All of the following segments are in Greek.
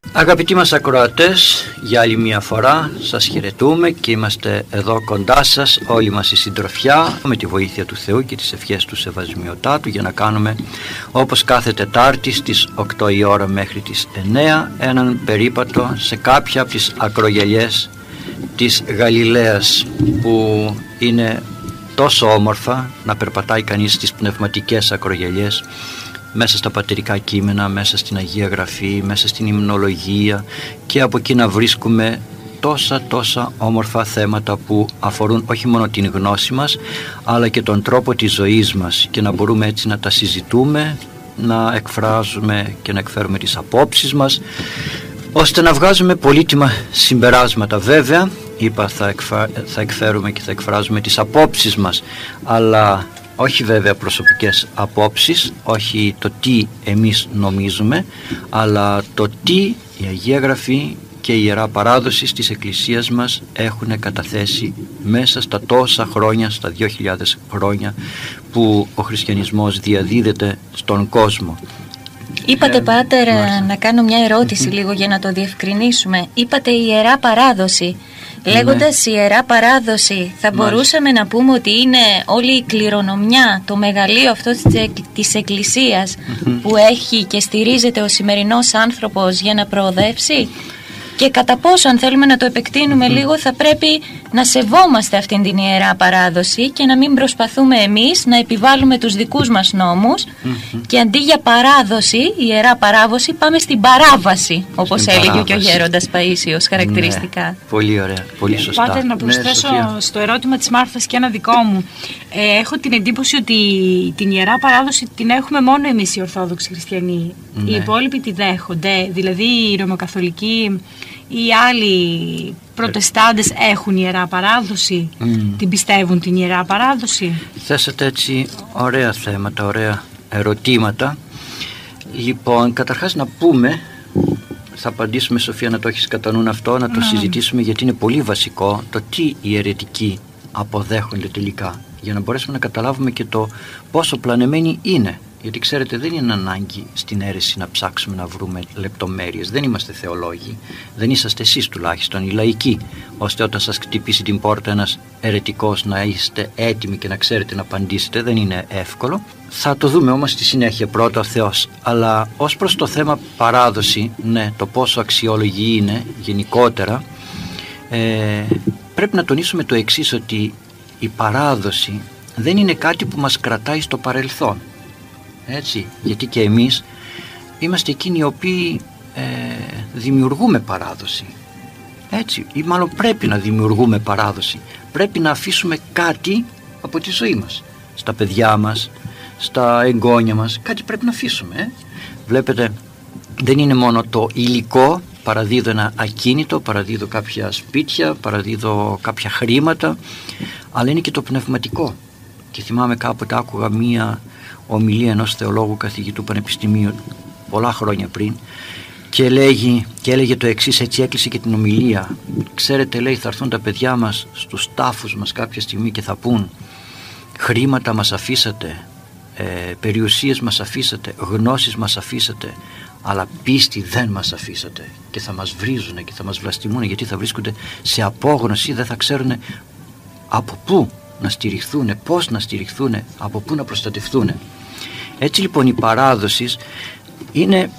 Αγαπητοί μας ακροατές, για άλλη μια φορά σας χαιρετούμε και είμαστε εδώ κοντά σας, όλοι μας η συντροφιά, με τη βοήθεια του Θεού και τις ευχές του Σεβασμιωτάτου, για να κάνουμε όπως κάθε Τετάρτη στις 8 η ώρα μέχρι τις 9 έναν περίπατο σε κάποια από τις ακρογιαλιές της Γαλιλαίας, που είναι τόσο όμορφα να περπατάει κανείς στις πνευματικές ακρογιαλιές, μέσα στα πατερικά κείμενα, μέσα στην Αγία Γραφή, μέσα στην υμνολογία, και από εκεί να βρίσκουμε τόσα όμορφα θέματα που αφορούν όχι μόνο την γνώση μας αλλά και τον τρόπο της ζωής μας, και να μπορούμε έτσι να τα συζητούμε, να εκφράζουμε και να εκφέρουμε τις απόψεις μας, ώστε να βγάζουμε πολύτιμα συμπεράσματα. Βέβαια, είπα, θα εκφέρουμε και θα εκφράζουμε τις απόψεις μας, αλλά όχι βέβαια προσωπικές απόψεις, όχι το τι εμείς νομίζουμε, αλλά το τι η Αγία Γραφή και η Ιερά Παράδοση της Εκκλησίας μας έχουν καταθέσει μέσα στα τόσα χρόνια, στα 2.000 χρόνια που ο χριστιανισμός διαδίδεται στον κόσμο. Είπατε, Πάτερ, να κάνω μια ερώτηση λίγο για να το διευκρινίσουμε. Είπατε η Ιερά Παράδοση. Λέγοντας η Ιερά Παράδοση, θα μπορούσαμε να πούμε ότι είναι όλη η κληρονομιά, το μεγαλείο αυτό της Εκκλησίας που έχει και στηρίζεται ο σημερινός άνθρωπος για να προοδεύσει? Και κατά πόσο, αν θέλουμε να το επεκτείνουμε λίγο, θα πρέπει να σεβόμαστε αυτήν την Ιερά Παράδοση και να μην προσπαθούμε εμείς να επιβάλλουμε τους δικούς μας νόμους, και αντί για παράδοση, η Ιερά Παράδοση, πάμε στην παράβαση, όπως έλεγε και ο Γέροντας Παΐσιος χαρακτηριστικά. Ναι, πολύ ωραία, πολύ σωστά. Πάτερ, να προσθέσω στο ερώτημα της Μάρθας και ένα δικό μου. Έχω την εντύπωση ότι την Ιερά Παράδοση την έχουμε μόνο εμείς οι Ορθόδοξοι Χριστιανοί. Οι υπόλοιποι τη δέχονται, δηλαδή οι Ρωμακαθολικοί ή άλλοι Προτεστάντες έχουν Ιερά Παράδοση, την πιστεύουν την Ιερά Παράδοση? Θέσατε έτσι ωραία θέματα, ωραία ερωτήματα. Λοιπόν, καταρχάς να πούμε, θα απαντήσουμε, Σοφία, να το έχεις κατά νου αυτό, να το συζητήσουμε, γιατί είναι πολύ βασικό το τι οι αιρετικοί αποδέχονται τελικά, για να μπορέσουμε να καταλάβουμε και το πόσο πλανεμένοι είναι. Γιατί ξέρετε, δεν είναι ανάγκη στην αίρεση να ψάξουμε να βρούμε λεπτομέρειες. Δεν είμαστε θεολόγοι, δεν είσαστε εσείς τουλάχιστον οι λαϊκοί, ώστε όταν σας χτυπήσει την πόρτα ένας αιρετικός να είστε έτοιμοι και να ξέρετε να απαντήσετε. Δεν είναι εύκολο. Θα το δούμε όμως στη συνέχεια, πρώτα ο Θεός. Αλλά ως προς το θέμα παράδοση, ναι, το πόσο αξιόλογη είναι γενικότερα, πρέπει να τονίσουμε το εξής, ότι η παράδοση δεν είναι κάτι που μας κρατάει στο παρελθόν. Έτσι, γιατί και εμείς είμαστε εκείνοι οι οποίοι δημιουργούμε παράδοση, έτσι, ή μάλλον πρέπει να δημιουργούμε παράδοση. Πρέπει να αφήσουμε κάτι από τη ζωή μας, στα παιδιά μας, στα εγγόνια μας, κάτι πρέπει να αφήσουμε. Βλέπετε, δεν είναι μόνο το υλικό, παραδίδω ένα ακίνητο, παραδίδω κάποια σπίτια, παραδίδω κάποια χρήματα, αλλά είναι και το πνευματικό. Και θυμάμαι κάποτε άκουγα μία ομιλία ενός θεολόγου καθηγητού πανεπιστημίου πολλά χρόνια πριν, και έλεγε το εξής, έτσι έκλεισε και την ομιλία: ξέρετε, λέει, θα έρθουν τα παιδιά μας στους τάφους μας κάποια στιγμή και θα πούν, χρήματα μας αφήσατε, περιουσίες μας αφήσατε, γνώσεις μας αφήσατε, αλλά πίστη δεν μας αφήσατε. Και θα μας βρίζουν και θα μας βλαστημούν, γιατί θα βρίσκονται σε απόγνωση, δεν θα ξέρουν από πού να στηριχθούν, πώς να στηριχθούν, από πού να προστατευτούν. Έτσι λοιπόν η παράδοση είναι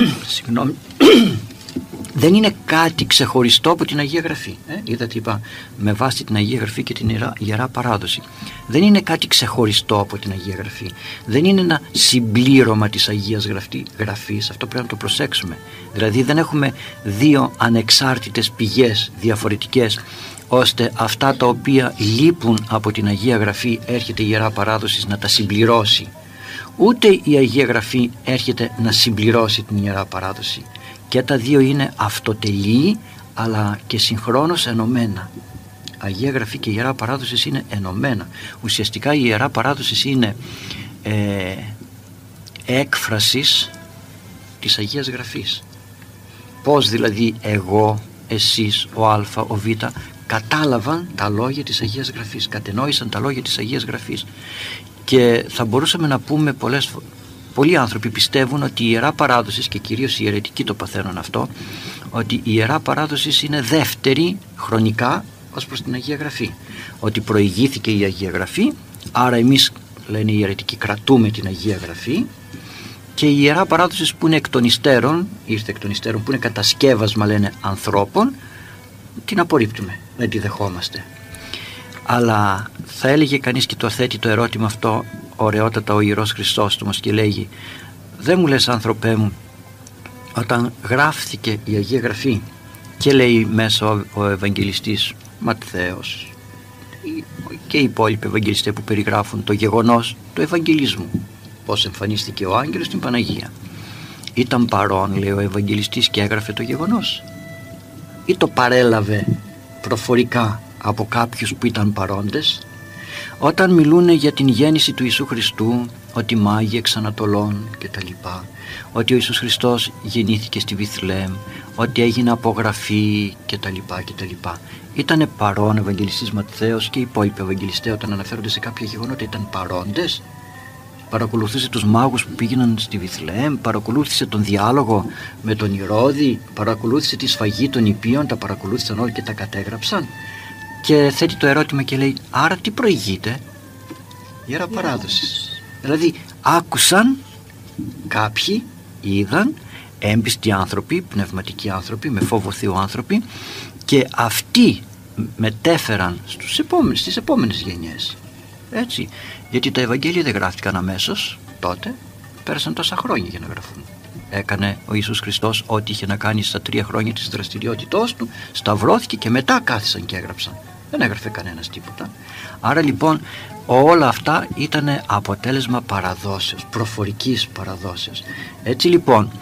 δεν είναι κάτι ξεχωριστό από την Αγία Γραφή. Είδατε, είπα με βάση την Αγία Γραφή και την Ιερά Παράδοση. Δεν είναι κάτι ξεχωριστό από την Αγία Γραφή. Δεν είναι ένα συμπλήρωμα της Αγίας Γραφής. Αυτό πρέπει να το προσέξουμε. Δηλαδή δεν έχουμε δύο ανεξάρτητες πηγές διαφορετικές, ώστε αυτά τα οποία λείπουν από την Αγία Γραφή έρχεται η Ιερά Παράδοση να τα συμπληρώσει. Ούτε η Αγία Γραφή έρχεται να συμπληρώσει την Ιερά Παράδοση. Και τα δύο είναι αυτοτελή, αλλά και συγχρόνως ενωμένα. Αγία Γραφή και Ιερά Παράδοση είναι ενωμένα. Ουσιαστικά η Ιερά Παράδοση είναι έκφρασης της Αγίας Γραφής. Πώς δηλαδή εγώ, εσείς, ο Α, ο Β κατάλαβαν τα λόγια της Αγίας Γραφής, κατενόησαν τα λόγια της Αγίας Γραφής. Και θα μπορούσαμε να πούμε πολλοί άνθρωποι πιστεύουν ότι η Ιερά Παράδοση, και κυρίως οι αιρετικοί το παθαίνουν αυτό, ότι η Ιερά Παράδοση είναι δεύτερη χρονικά ως προς την Αγία Γραφή. Ότι προηγήθηκε η Αγία Γραφή, άρα εμείς, λένε οι αιρετικοί, κρατούμε την Αγία Γραφή, και η Ιερά Παράδοση που είναι εκ των υστέρων, ήρθε εκ των υστέρων, που είναι κατασκεύασμα, λένε, ανθρώπων, την απορρίπτουμε, δεν τη δεχόμαστε. Αλλά θα έλεγε κανείς, και το θέτει το ερώτημα αυτό ωραιότατα ο Ιερός Χρυσόστομος, και λέγει: δεν μου λες, άνθρωπέ μου, όταν γράφτηκε η Αγία Γραφή, και λέει μέσα ο Ευαγγελιστής Ματθαίος και οι υπόλοιποι Ευαγγελιστές που περιγράφουν το γεγονός του Ευαγγελισμού, πώς εμφανίστηκε ο άγγελος στην Παναγία, ήταν παρόν, λέει ο Ευαγγελιστής, και έγραφε το γεγονός, ή το παρέλαβε προφορικά από κάποιους που ήταν παρόντες? Όταν μιλούν για την γέννηση του Ιησού Χριστού, ότι μάγει εξ Ανατολών και τα λοιπά, ότι ο Ιησούς Χριστός γεννήθηκε στη Βιθλεέμ, ότι έγινε απογραφή και τα λοιπά και τα λοιπά, ήτανε παρόν ο Ευαγγελιστής Ματθαίος και οι υπόλοιποι Ευαγγελιστές όταν αναφέρονται σε κάποια γεγονότα, ήταν παρόντες? Παρακολουθούσε τους μάγους που πήγαιναν στη Βιθλεέμ, παρακολούθησε τον διάλογο με τον Ηρώδη, παρακολούθησε τη σφαγή των Ιππίων, τα παρακολούθησαν όλοι και τα κατέγραψαν? Και θέτει το ερώτημα και λέει: άρα τι προηγείται? Ιερά Παράδοση. Δηλαδή άκουσαν κάποιοι, είδαν, έμπιστοι άνθρωποι, πνευματικοί άνθρωποι, με φόβο Θεού άνθρωποι, και αυτοί μετέφεραν στις επόμενες γενιές. Έτσι, γιατί τα Ευαγγέλια δεν γράφτηκαν αμέσως τότε, πέρασαν τόσα χρόνια για να γραφούν. Έκανε ο Ιησούς Χριστός ό,τι είχε να κάνει στα 3 χρόνια της δραστηριότητός του, σταυρώθηκε και μετά κάθισαν και έγραψαν. Δεν έγραφε κανένας τίποτα. Άρα λοιπόν όλα αυτά ήταν αποτέλεσμα παραδόσεως, προφορικής παραδόσεως. Έτσι λοιπόν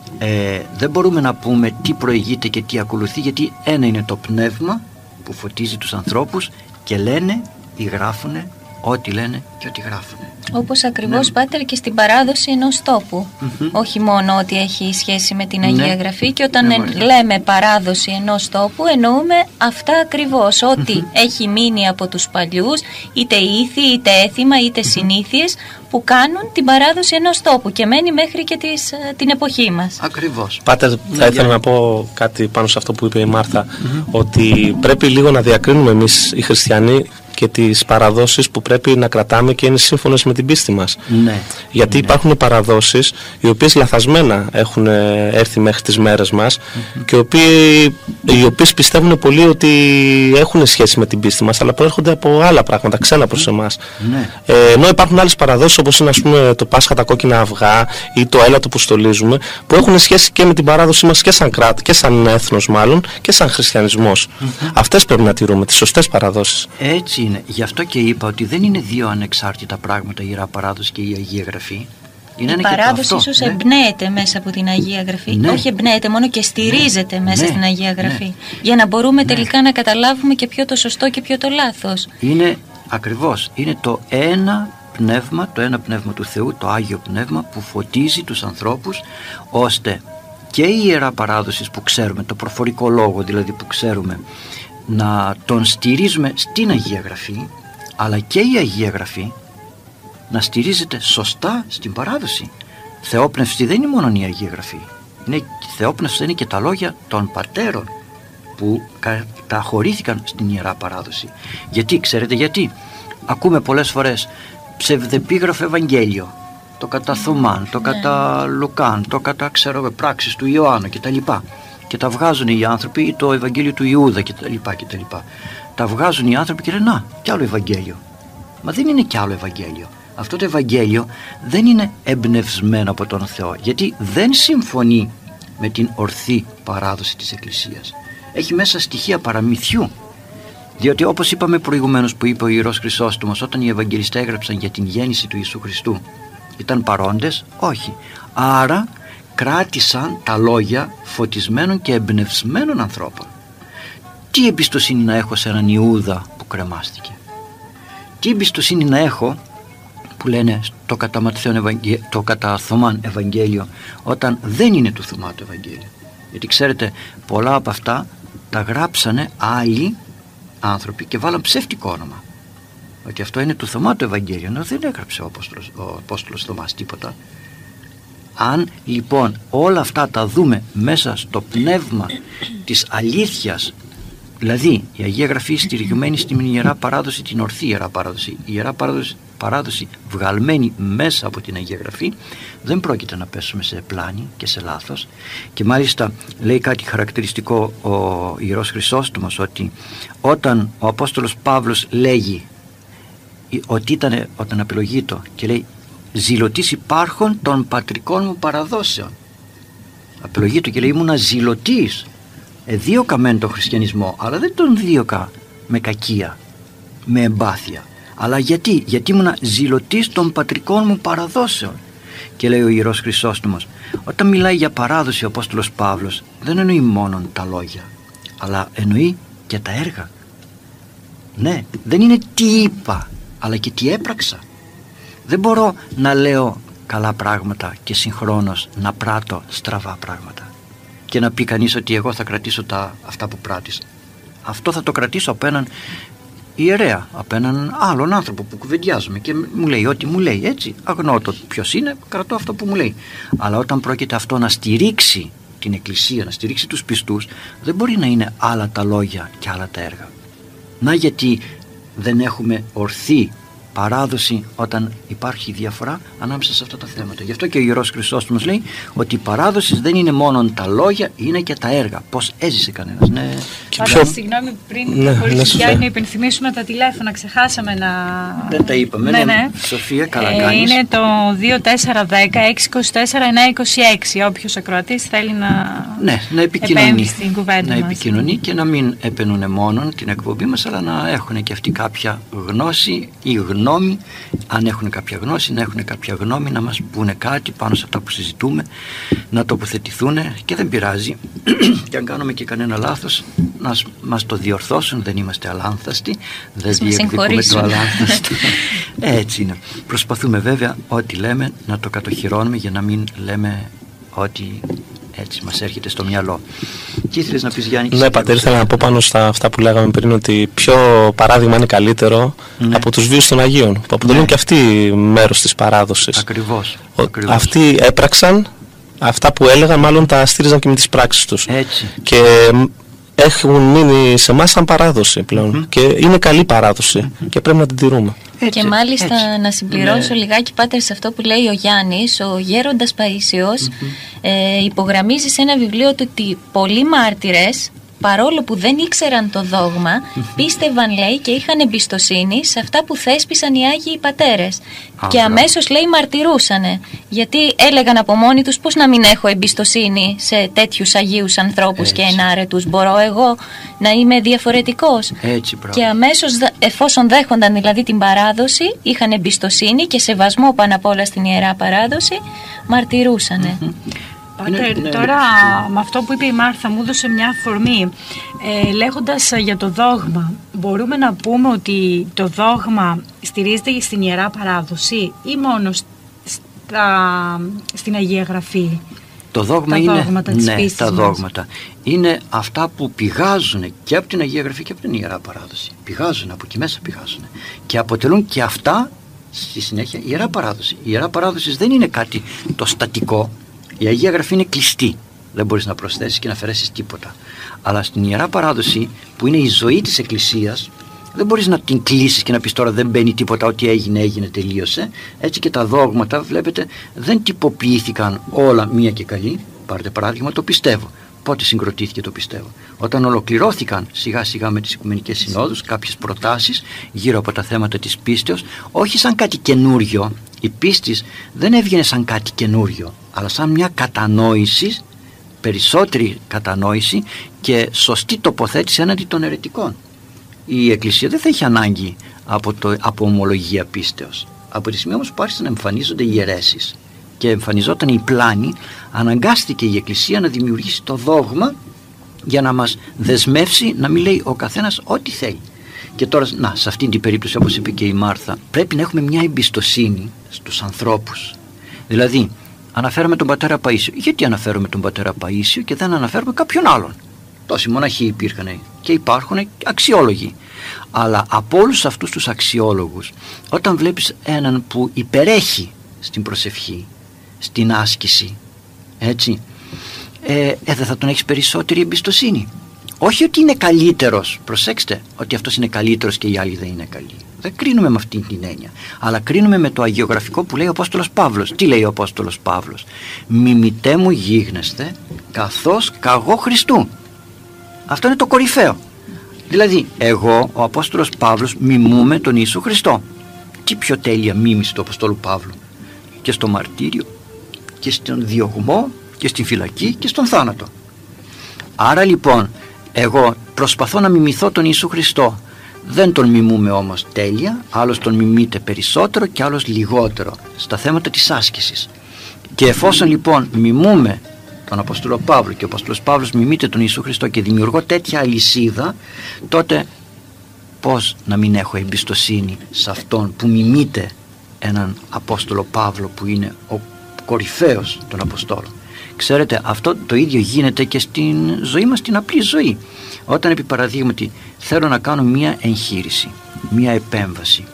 δεν μπορούμε να πούμε τι προηγείται και τι ακολουθεί, γιατί ένα είναι το πνεύμα που φωτίζει τους ανθρώπους και λένε ή γράφουνε ό,τι λένε και ό,τι γράφουνε. Όπως ακριβώς, Πάτερ, και στην παράδοση ενός τόπου. Όχι μόνο ότι έχει σχέση με την Αγία Γραφή, και όταν λέμε παράδοση ενός τόπου εννοούμε αυτά ακριβώς, ότι έχει μείνει από τους παλιούς, είτε ήθη, είτε έθιμα, είτε συνήθειες που κάνουν την παράδοση ενός τόπου και μένει μέχρι και την εποχή μας. Ακριβώς. Πάτερ, θα ήθελα να πω κάτι πάνω σε αυτό που είπε η Μάρθα, ότι πρέπει λίγο να διακρίνουμε εμείς οι χριστιανοί και τις παραδόσεις που πρέπει να κρατάμε και είναι σύμφωνες με την πίστη μας. Ναι. Γιατί υπάρχουν παραδόσεις οι οποίες λαθασμένα έχουν έρθει μέχρι τις μέρες μας και οι οποίες πιστεύουν πολύ ότι έχουν σχέση με την πίστη μας, αλλά προέρχονται από άλλα πράγματα, ξένα προς εμάς. Ναι. Ενώ υπάρχουν άλλες παραδόσεις, όπως είναι, ας πούμε, το Πάσχα, τα κόκκινα αυγά ή το έλατο που στολίζουμε, που έχουν σχέση και με την παράδοση μας και σαν κράτη, και σαν έθνος μάλλον, και σαν χριστιανισμός. Αυτές πρέπει να τηρούμε, τις σωστές παραδόσεις. Έτσι είναι. Γι' αυτό και είπα ότι δεν είναι δύο ανεξάρτητα πράγματα η Ιερά Παράδοση και η Αγία Γραφή. Είναι η παράδοση ίσως εμπνέεται μέσα από την Αγία Γραφή. Όχι εμπνέεται μόνο, και στηρίζεται μέσα στην Αγία Γραφή. Για να μπορούμε τελικά να καταλάβουμε και ποιο το σωστό και ποιο το λάθος. Είναι ακριβώς. Είναι το ένα πνεύμα, το ένα πνεύμα του Θεού, το Άγιο Πνεύμα, που φωτίζει τους ανθρώπους, ώστε και η Ιερά Παράδοση που ξέρουμε, το προφορικό λόγο δηλαδή που ξέρουμε, να τον στηρίζουμε στην Αγία Γραφή, αλλά και η Αγία Γραφή να στηρίζεται σωστά στην παράδοση. Θεόπνευση δεν είναι μόνο η Αγία Γραφή. Θεόπνευση είναι και τα λόγια των πατέρων που καταχωρήθηκαν στην Ιερά Παράδοση. Γιατί, ξέρετε γιατί? Ακούμε πολλές φορές ψευδεπίγραφο Ευαγγέλιο, το κατά Θωμάν, το κατά Λουκάν, το κατά πράξεις του Ιωάννου κτλ. Και τα βγάζουν οι άνθρωποι, ή το Ευαγγέλιο του Ιούδα κτλ. Τα βγάζουν οι άνθρωποι και λένε: να, κι άλλο Ευαγγέλιο. Μα δεν είναι κι άλλο Ευαγγέλιο. Αυτό το Ευαγγέλιο δεν είναι εμπνευσμένο από τον Θεό, γιατί δεν συμφωνεί με την ορθή παράδοση της Εκκλησίας. Έχει μέσα στοιχεία παραμυθιού. Διότι, όπως είπαμε προηγουμένως, που είπε ο Ιερός Χρυσόστομος, όταν οι Ευαγγελιστές έγραψαν για την γέννηση του Ιησού Χριστού, ήταν παρόντες? Όχι. Άρα κράτησαν τα λόγια φωτισμένων και εμπνευσμένων ανθρώπων. Τι εμπιστοσύνη να έχω σε έναν Ιούδα που κρεμάστηκε? Τι εμπιστοσύνη να έχω, που λένε το κατά Θωμάν Ευαγγέλιο, όταν δεν είναι του Θωμά το Ευαγγέλιο? Γιατί ξέρετε, πολλά από αυτά τα γράψανε άλλοι άνθρωποι και βάλαν ψεύτικο όνομα, ότι αυτό είναι του Θωμά το Ευαγγέλιο, ενώ δεν έγραψε ο Απόστολος Θωμάς τίποτα. Αν λοιπόν όλα αυτά τα δούμε μέσα στο πνεύμα της αλήθειας, δηλαδή η Αγία Γραφή στηριγμένη στην Ιερά Παράδοση, την ορθή Ιερά Παράδοση, η Ιερά Παράδοση βγαλμένη μέσα από την Αγία Γραφή, δεν πρόκειται να πέσουμε σε πλάνη και σε λάθος. Και μάλιστα λέει κάτι χαρακτηριστικό ο Ιερός Χρυσόστομος, ότι όταν ο Απόστολος Παύλος λέγει ότι ήταν, όταν απειλογείτο και λέει «Ζηλωτής υπάρχων των πατρικών μου παραδόσεων», απειλογείτο και λέει «Ήμουνα ζηλωτής». Δίωκα μεν τον χριστιανισμό, αλλά δεν τον δίωκα με κακία, με εμπάθεια. Αλλά γιατί ήμουνα ζηλωτής των πατρικών μου παραδόσεων. Και λέει ο Ιερός Χρυσόστομος, όταν μιλάει για παράδοση ο Απόστολος Παύλος, δεν εννοεί μόνο τα λόγια, αλλά εννοεί και τα έργα. Ναι, δεν είναι τι είπα, αλλά και τι έπραξα. Δεν μπορώ να λέω καλά πράγματα και συγχρόνως να πράττω στραβά πράγματα και να πει κανείς ότι εγώ θα κρατήσω αυτά που πράττησα. Αυτό θα το κρατήσω από έναν ιερέα, από έναν άλλον άνθρωπο που κουβεντιάζομαι και μου λέει ό,τι μου λέει, έτσι, αγνοώ το ποιος είναι, κρατώ αυτό που μου λέει. Αλλά όταν πρόκειται αυτό να στηρίξει την Εκκλησία, να στηρίξει τους πιστούς, δεν μπορεί να είναι άλλα τα λόγια και άλλα τα έργα. Να γιατί δεν έχουμε ορθή παράδοση όταν υπάρχει διαφορά ανάμεσα σε αυτά τα θέματα. Γι' αυτό και ο Ιερός Χρυσόστομος λέει ότι η παράδοση δεν είναι μόνο τα λόγια, είναι και τα έργα. Πώς έζησε κανένας. Ναι. Συγγνώμη, πριν χωρίς να υπενθυμίσουμε τα τηλέφωνα, ξεχάσαμε να... Δεν τα είπαμε. Ναι. Σοφία, καλά κάνεις. Είναι το 2410-624-926. Όποιος ακροατής θέλει να επέμβει στην κουβέντα μας. Να επικοινωνεί και να μην επενούν μόνο την εκπομπή μας, αλλά να έχουν και αυτοί κάποια γνώση ή γνώμη, αν έχουν κάποια γνώση, να έχουν κάποια γνώμη, να μας πούνε κάτι πάνω σε αυτά που συζητούμε, να τοποθετηθούν, και δεν πειράζει και αν κάνουμε και κανένα λάθος να μας το διορθώσουν, δεν είμαστε αλάνθαστοι, δεν διεκδικούμε το αλάνθαστο. Έτσι είναι. Προσπαθούμε βέβαια ό,τι λέμε να το κατοχυρώνουμε για να μην λέμε ότι έτσι μας έρχεται στο μυαλό. Τι ήθελες να πεις, Γιάννη? Ναι, πατέρα, ήθελα να πω πάνω στα αυτά που λέγαμε πριν, ότι ποιο παράδειγμα είναι καλύτερο από τους βίους των Αγίων, που αποτελούν και αυτοί μέρος της παράδοσης. Ακριβώς. Αυτοί έπραξαν αυτά που έλεγαν, μάλλον τα στήριζαν και με τις πράξεις τους. Έτσι. Και έχουν μείνει σε εμάς σαν παράδοση πλέον. Και είναι καλή παράδοση και πρέπει να την τηρούμε. Έτσι, και μάλιστα να συμπληρώσω λιγάκι, πάτερ, σε αυτό που λέει ο Γιάννης, ο γέροντας Παΐσιος υπογραμμίζει σε ένα βιβλίο του ότι πολλοί μάρτυρες, παρόλο που δεν ήξεραν το δόγμα, πίστευαν, λέει, και είχαν εμπιστοσύνη σε αυτά που θέσπισαν οι Άγιοι Πατέρες. Και αμέσως, λέει, μαρτυρούσανε. Γιατί έλεγαν από μόνοι τους, πώς να μην έχω εμπιστοσύνη σε τέτοιους Αγίους ανθρώπους και ενάρετους, μπορώ εγώ να είμαι διαφορετικός? Και αμέσως, εφόσον δέχονταν δηλαδή την παράδοση, είχαν εμπιστοσύνη και σεβασμό πάνω απ' όλα στην Ιερά Παράδοση, μαρτυρούσανε. Πάτερ, τώρα με αυτό που είπε η Μάρθα μου έδωσε μια αφορμή. Λέγοντας για το δόγμα, μπορούμε να πούμε ότι το δόγμα στηρίζεται στην Ιερά Παράδοση ή μόνο στην Αγία Γραφή? Το δόγμα είναι, τα δόγματα είναι αυτά που πηγάζουν και από την Αγία Γραφή και από την Ιερά Παράδοση. Πηγάζουν, από εκεί μέσα πηγάζουν και αποτελούν και αυτά στη συνέχεια Ιερά Παράδοση. Η Ιερά Παράδοση δεν είναι κάτι το στατικό. Η Αγία Γραφή είναι κλειστή, δεν μπορείς να προσθέσεις και να αφαιρέσεις τίποτα. Αλλά στην Ιερά Παράδοση, που είναι η ζωή της Εκκλησίας, δεν μπορείς να την κλείσεις και να πεις τώρα δεν μπαίνει τίποτα, ό,τι έγινε, τελείωσε. Έτσι και τα δόγματα, βλέπετε, δεν τυποποιήθηκαν όλα μία και καλή. Πάρτε παράδειγμα το πιστεύω. Πότε συγκροτήθηκε το πιστεύω? Όταν ολοκληρώθηκαν σιγά σιγά με τις Οικουμενικές Συνόδους κάποιες προτάσεις γύρω από τα θέματα της πίστεως, όχι σαν κάτι καινούριο. Η πίστη δεν έβγαινε σαν κάτι καινούριο, αλλά σαν μια κατανόηση, περισσότερη κατανόηση και σωστή τοποθέτηση έναντι των αιρετικών. Η Εκκλησία δεν θα έχει ανάγκη από ομολογία πίστεως. Από τη στιγμή όμως που άρχισαν να εμφανίζονται οι αιρέσεις και εμφανιζόταν η πλάνη, αναγκάστηκε η Εκκλησία να δημιουργήσει το δόγμα για να μας δεσμεύσει να μην λέει ο καθένας ό,τι θέλει. Και τώρα, σε αυτήν την περίπτωση, όπως είπε και η Μάρθα, πρέπει να έχουμε μια εμπιστοσύνη στους ανθρώπους. Δηλαδή, αναφέραμε τον πατέρα Παΐσιο. Γιατί αναφέρουμε τον πατέρα Παΐσιο και δεν αναφέρουμε κάποιον άλλον? Τόσοι μοναχοί υπήρχαν και υπάρχουν αξιόλογοι. Αλλά από όλους αυτούς τους αξιόλογους, όταν βλέπεις έναν που υπερέχει στην προσευχή, στην άσκηση, έτσι, δεν θα τον έχεις περισσότερη εμπιστοσύνη. Όχι ότι είναι καλύτερος, προσέξτε, ότι αυτός είναι καλύτερος και οι άλλοι δεν είναι καλοί. Δεν κρίνουμε με αυτή την έννοια, αλλά κρίνουμε με το αγιογραφικό που λέει ο Απόστολος Παύλος. Τι λέει ο Απόστολος Παύλος? Μιμητέ μου γίγνεσθε καθώς καγώ Χριστού. Αυτό είναι το κορυφαίο. Δηλαδή εγώ, ο Απόστολος Παύλος, μιμούμε τον Ιησού Χριστό. Τι πιο τέλεια μίμηση του Αποστόλου Παύλου, και στο μαρτύριο και στον διωγμό και στην φυλακή και στον θάνατο. Άρα λοιπόν εγώ προσπαθώ να μιμηθώ τον Ιησού Χριστό. Δεν τον μιμούμε όμως τέλεια, άλλος τον μιμείται περισσότερο και άλλος λιγότερο στα θέματα της άσκησης. Και εφόσον λοιπόν μιμούμε τον Απόστολο Παύλο και ο Απόστολος Παύλος μιμείται τον Ιησού Χριστό και δημιουργώ τέτοια αλυσίδα, τότε πώς να μην έχω εμπιστοσύνη σε αυτόν που μιμείται έναν Απόστολο Παύλο που είναι ο κορυφαίος των Αποστόλων? Ξέρετε, αυτό το ίδιο γίνεται και στην ζωή μας, στην απλή ζωή. Όταν επί παραδείγματι θέλω να κάνω μία εγχείρηση, μία επέμβαση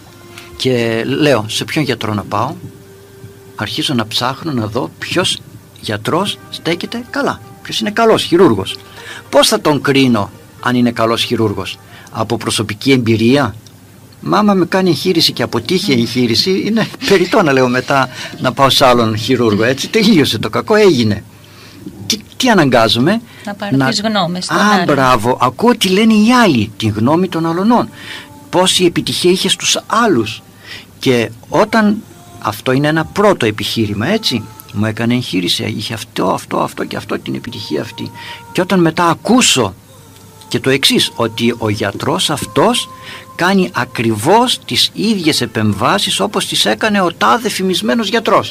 και λέω σε ποιον γιατρό να πάω, αρχίζω να ψάχνω να δω ποιος γιατρός στέκεται καλά, ποιος είναι καλός χειρούργος. Πώς θα τον κρίνω αν είναι καλός χειρούργος? Από προσωπική εμπειρία? Άμα με κάνει εγχείρηση και αποτύχει η εγχείρηση, είναι περιττό να λέω μετά να πάω σε άλλον χειρούργο. Έτσι τελείωσε, το κακό έγινε. Τι αναγκάζομαι? Να πάρω τις γνώμες. Μπράβο, ακούω τι λένε οι άλλοι, την γνώμη των αλλωνών. Πόση επιτυχία είχε στους άλλους. Και όταν αυτό είναι ένα πρώτο επιχείρημα, έτσι, μου έκανε εγχείρηση, είχε αυτό και αυτό, την επιτυχία αυτή. Και όταν μετά ακούσω και το εξής, ότι ο γιατρός αυτός κάνει ακριβώς τις ίδιες επεμβάσεις όπως τις έκανε ο τάδε φημισμένος γιατρός,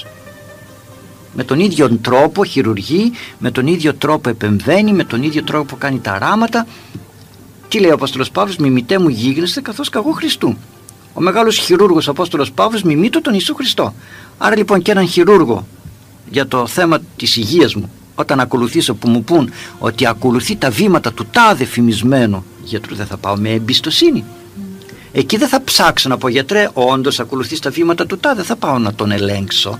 με τον ίδιο τρόπο χειρουργεί, με τον ίδιο τρόπο επεμβαίνει, με τον ίδιο τρόπο κάνει τα ράματα. Τι λέει ο Απόστολος Παύλος? Μιμητέ μου γίγνεσθε καθώς καγώ Χριστού. Ο μεγάλος χειρούργος Απόστολος Παύλος μιμείται τον Ιησού Χριστό. Άρα λοιπόν και έναν χειρούργο για το θέμα της υγείας μου, όταν ακολουθήσω, που μου πούν ότι ακολουθεί τα βήματα του τάδε φημισμένου γιατρού, δεν θα πάω με εμπιστοσύνη? Εκεί δεν θα ψάξω να πω, γιατρέ, όντως ακολουθείς τα βήματα του τάδε, θα πάω να τον ελέγξω.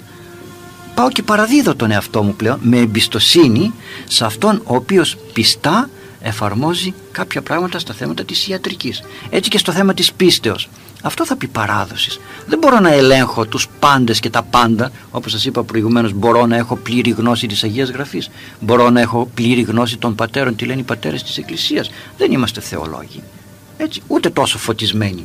Πάω και παραδίδω τον εαυτό μου πλέον με εμπιστοσύνη σε αυτόν ο οποίος πιστά εφαρμόζει κάποια πράγματα στα θέματα της ιατρικής. Έτσι και στο θέμα της πίστεως. Αυτό θα πει παράδοσης. Δεν μπορώ να ελέγχω τους πάντες και τα πάντα. Όπως σας είπα προηγουμένως, μπορώ να έχω πλήρη γνώση της Αγίας Γραφής. Μπορώ να έχω πλήρη γνώση των πατέρων, τι λένε οι πατέρες της Εκκλησίας. Δεν είμαστε θεολόγοι. Έτσι, ούτε τόσο φωτισμένοι.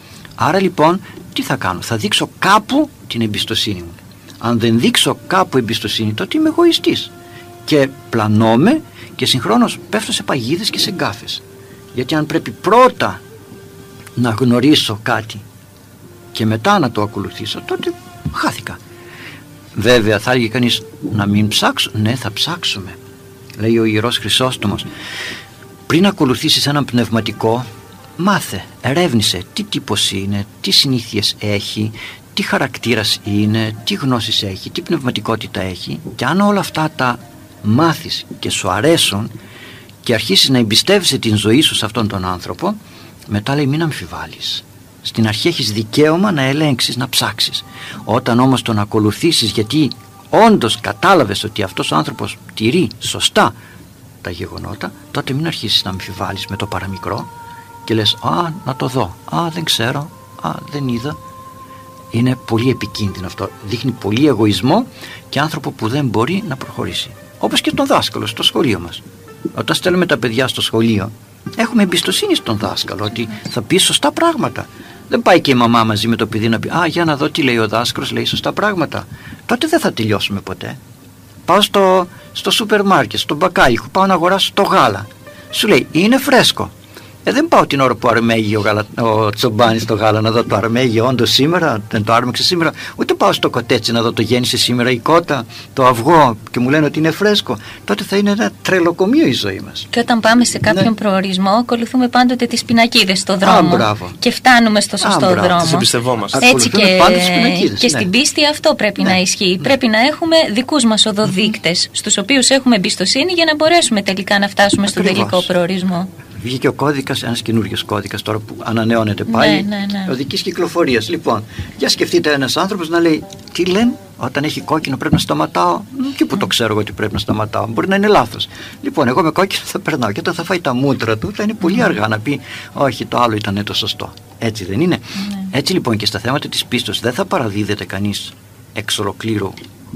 Άρα λοιπόν, τι θα κάνω? Θα δείξω κάπου την εμπιστοσύνη μου. Αν δεν δείξω κάπου εμπιστοσύνη, τότε είμαι εγωιστής και πλανώμαι και συγχρόνως πέφτω σε παγίδες και σε γκάφες. Γιατί αν πρέπει πρώτα να γνωρίσω κάτι και μετά να το ακολουθήσω, τότε χάθηκα. Βέβαια θα έλεγε κανείς να μην ψάξω. Ναι, θα ψάξουμε. Λέει ο Ιερός Χρυσόστομος, πριν ακολουθήσεις έναν πνευματικό, μάθε, ερεύνησε τι τύπος είναι, τι συνήθειες έχει, τι χαρακτήρας είναι, τι γνώσεις έχει, τι πνευματικότητα έχει. Και αν όλα αυτά τα μάθεις και σου αρέσουν και αρχίσεις να εμπιστεύεσαι την ζωή σου σε αυτόν τον άνθρωπο, μετά λέει μην αμφιβάλλεις. Στην αρχή έχεις δικαίωμα να ελέγξεις, να ψάξεις. Όταν όμως τον ακολουθήσεις γιατί όντως κατάλαβες ότι αυτός ο άνθρωπος τηρεί σωστά τα γεγονότα, τότε μην αρχίσεις να αμφιβάλλεις με το παραμικρό και λες να το δω, δεν ξέρω, δεν είδα. Είναι πολύ επικίνδυνο αυτό. Δείχνει πολύ εγωισμό και άνθρωπο που δεν μπορεί να προχωρήσει. Όπως και τον δάσκαλο στο σχολείο μας. Όταν στέλνουμε τα παιδιά στο σχολείο, έχουμε εμπιστοσύνη στον δάσκαλο ότι θα πει σωστά πράγματα. Δεν πάει και η μαμά μαζί με το παιδί να πει για να δω τι λέει ο δάσκαλος, λέει σωστά πράγματα. Τότε δεν θα τελειώσουμε ποτέ. Πάω στο σούπερ μάρκετ, στο μπακάλικο, πάω να αγοράσω το γάλα. Σου λέει είναι φρέσκο. Δεν πάω την ώρα που αρμέγει ο Τσομπάνης το γάλα να δω το αρμέγει όντως σήμερα, δεν το άρμεξε σήμερα. Ούτε πάω στο κοτέτσι να δω το γέννησε σήμερα η κότα, το αυγό και μου λένε ότι είναι φρέσκο. Τότε θα είναι ένα τρελοκομείο η ζωή μας. Και όταν πάμε σε κάποιον προορισμό, ακολουθούμε πάντοτε τις πινακίδες στο δρόμο. Και φτάνουμε στο σωστό δρόμο. Τις εμπιστευόμαστε. Έτσι και στην πίστη αυτό πρέπει να ισχύει. Πρέπει να έχουμε δικούς μας οδοδείκτες, στους οποίους έχουμε εμπιστοσύνη για να μπορέσουμε τελικά να φτάσουμε στον τελικό προορισμό. Βγήκε ο κώδικας, ένας καινούριος κώδικας τώρα που ανανεώνεται πάλι, οδικής κυκλοφορίας. Λοιπόν, για σκεφτείτε ένας άνθρωπος να λέει τι λένε Όταν έχει κόκκινο πρέπει να σταματάω. Και που το ξέρω ότι πρέπει να σταματάω. Μπορεί να είναι λάθος. Λοιπόν, εγώ με κόκκινο θα περνάω. Και όταν θα φάει τα μούτρα του, θα είναι πολύ αργά να πει όχι, το άλλο ήταν το σωστό. Έτσι δεν είναι? Έτσι λοιπόν και στα θέματα της πίστος δεν θα παραδίδεται κανείς εξ ολοκλήρου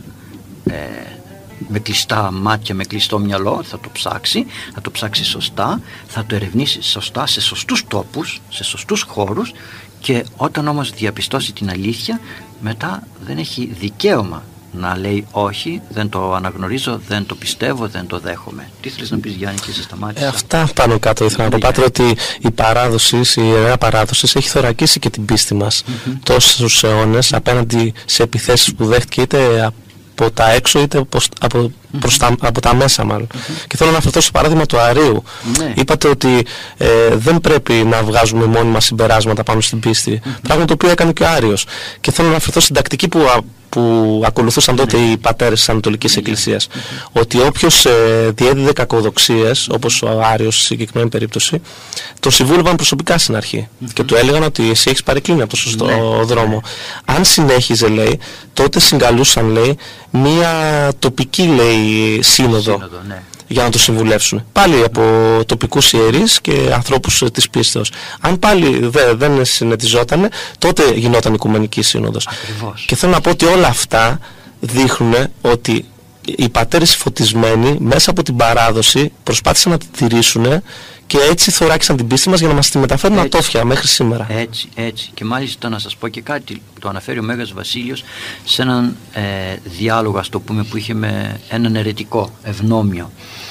με κλειστά μάτια, με κλειστό μυαλό. Θα το ψάξει σωστά, θα το ερευνήσει σωστά σε σωστούς τόπους, σε σωστούς χώρους, και όταν όμως διαπιστώσει την αλήθεια, μετά δεν έχει δικαίωμα να λέει όχι, δεν το αναγνωρίζω, δεν το πιστεύω, δεν το δέχομαι. Τι θέλεις να πεις, Γιάννη, και σε σταμάτησα? Αυτά πάνω κάτω ήθελα να πω, Πάτερ, ότι η παράδοση, η Ιερά Παράδοση έχει θωρακίσει και την πίστη μας τόσους αιώνες απέναντι σε επιθέσεις που δέχτηκε είτε από τα έξω είτε από τα μέσα μάλλον. Και θέλω να αναφερθώ στο παράδειγμα του Αρείου. Είπατε ότι δεν πρέπει να βγάζουμε μόνοι μας συμπεράσματα πάνω στην πίστη, πράγμα το οποίο έκανε και ο Άριος. Και θέλω να αναφερθώ στην τακτική που ακολουθούσαν τότε οι πατέρες της Ανατολικής Εκκλησίας, ότι όποιος διέδιδε κακοδοξίες, όπως ο Άριος στη συγκεκριμένη περίπτωση, τον συμβούλευαν προσωπικά στην αρχή και του έλεγαν ότι εσύ έχεις παρεκκλίνει από το σωστό δρόμο. Αν συνέχιζε, λέει, τότε συγκαλούσαν, λέει, μία τοπική, λέει, σύνοδο για να το συμβουλεύσουν. Πάλι από τοπικούς ιερείς και ανθρώπους της πίστεως. Αν πάλι δεν συνετιζότανε, τότε γινόταν οικουμενική σύνοδος. Ακριβώς. Και θέλω να πω ότι όλα αυτά δείχνουν ότι οι πατέρες φωτισμένοι μέσα από την παράδοση προσπάθησαν να τη τηρήσουν και έτσι θωράκισαν την πίστη μας για να μας τη μεταφέρουν ατόφια μέχρι σήμερα. Έτσι. Και μάλιστα να σας πω και κάτι, το αναφέρει ο Μέγας Βασίλειος σε έναν διάλογο, ας το πούμε, που είχε με έναν αιρετικό, Ευνόμιο.